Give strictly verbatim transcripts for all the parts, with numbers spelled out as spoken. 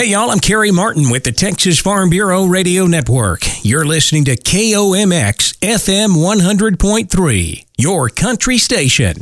Hey, y'all, I'm Kerry Martin with the Texas Farm Bureau Radio Network. You're listening to K O M X F M one hundred point three, your country station.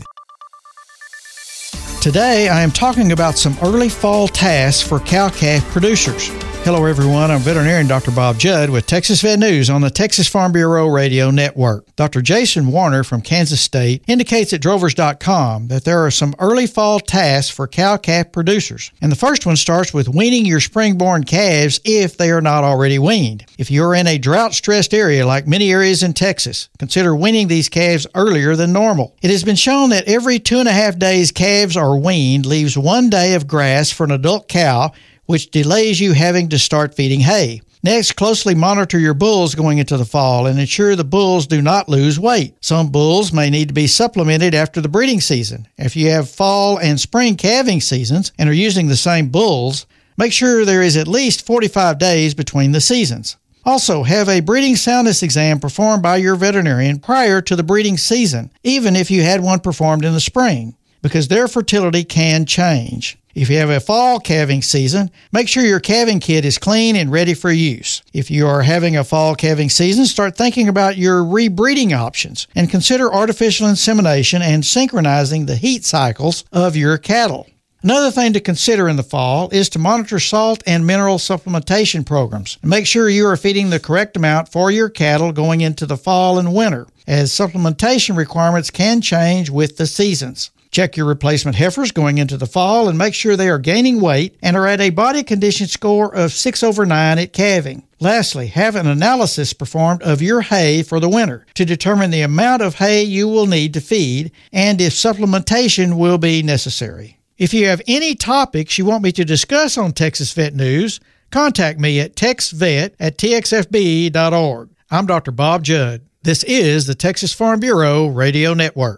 Today, I am talking about some early fall tasks for cow-calf producers. Hello, everyone. I'm veterinarian Doctor Bob Judd with Texas Vet News on the Texas Farm Bureau Radio Network. Doctor Jason Warner from Kansas State indicates at drovers dot com that there are some early fall tasks for cow-calf producers. And the first one starts with weaning your spring-born calves if they are not already weaned. If you're in a drought-stressed area like many areas in Texas, consider weaning these calves earlier than normal. It has been shown that every two and a half days calves are weaned leaves one day of grass for an adult cow, which delays you having to start feeding hay. Next, closely monitor your bulls going into the fall and ensure the bulls do not lose weight. Some bulls may need to be supplemented after the breeding season. If you have fall and spring calving seasons and are using the same bulls, make sure there is at least forty-five days between the seasons. Also, have a breeding soundness exam performed by your veterinarian prior to the breeding season, even if you had one performed in the spring, because their fertility can change. If you have a fall calving season, make sure your calving kit is clean and ready for use. If you are having a fall calving season, start thinking about your rebreeding options and consider artificial insemination and synchronizing the heat cycles of your cattle. Another thing to consider in the fall is to monitor salt and mineral supplementation programs. Make sure you are feeding the correct amount for your cattle going into the fall and winter, as supplementation requirements can change with the seasons. Check your replacement heifers going into the fall and make sure they are gaining weight and are at a body condition score of six over nine at calving. Lastly, have an analysis performed of your hay for the winter to determine the amount of hay you will need to feed and if supplementation will be necessary. If you have any topics you want me to discuss on Texas Vet News, contact me at texvet at t x f b dot org. I'm Doctor Bob Judd. This is the Texas Farm Bureau Radio Network.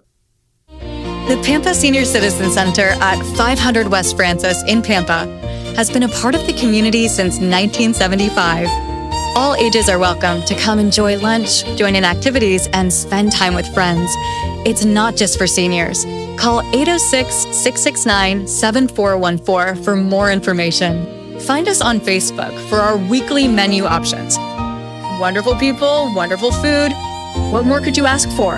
The Pampa Senior Citizen Center at five hundred West Francis in Pampa has been a part of the community since nineteen seventy-five. All ages are welcome to come enjoy lunch, join in activities, and spend time with friends. It's not just for seniors. Call eight oh six, six six nine, seven four one four for more information. Find us on Facebook for our weekly menu options. Wonderful people, wonderful food. What more could you ask for?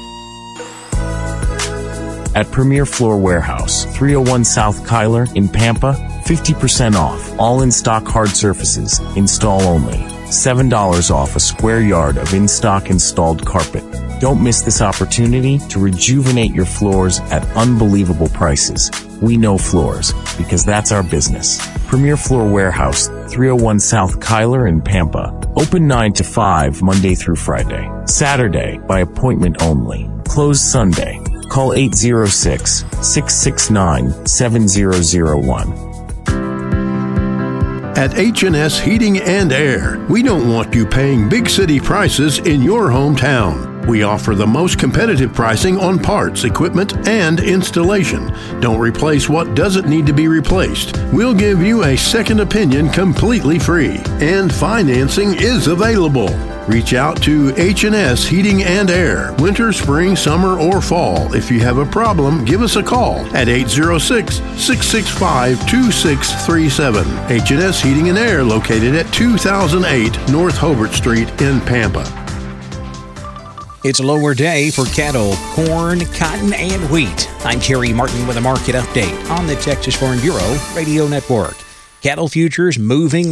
At Premier Floor Warehouse, three oh one South Kyler in Pampa, fifty percent off. All in-stock hard surfaces, install only. seven dollars off a square yard of in-stock installed carpet. Don't miss this opportunity to rejuvenate your floors at unbelievable prices. We know floors, because that's our business. Premier Floor Warehouse, three oh one South Kyler in Pampa. Open nine to five, Monday through Friday. Saturday, by appointment only. Closed Sunday. Call eight oh six, six six nine, seven zero zero one. At H and S Heating and Air, we don't want you paying big city prices in your hometown. We offer the most competitive pricing on parts, equipment, and installation. Don't replace what doesn't need to be replaced. We'll give you a second opinion completely free. And financing is available. Reach out to H and S Heating and Air, winter, spring, summer, or fall. If you have a problem, give us a call at eight oh six, six six five, two six three seven. H and S Heating and Air, located at two thousand eight North Hobart Street in Pampa. It's a lower day for cattle, corn, cotton, and wheat. I'm Kerry Martin with a market update on the Texas Farm Bureau Radio Network. Cattle futures moving